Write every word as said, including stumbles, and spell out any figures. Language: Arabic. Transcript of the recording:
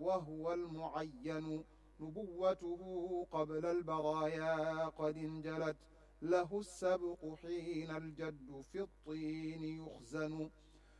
وهو المعين، نبوته قبل البرايا قد انجلت، له السبق حين الجد في الطين يخزن.